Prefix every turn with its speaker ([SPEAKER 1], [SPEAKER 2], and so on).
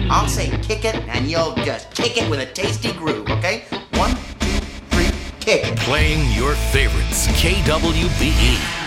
[SPEAKER 1] I'll say kick it, and you'll just kick it with a tasty groove, okay? 1, 2, 3, kick it.
[SPEAKER 2] Playing your favorites, KWBE.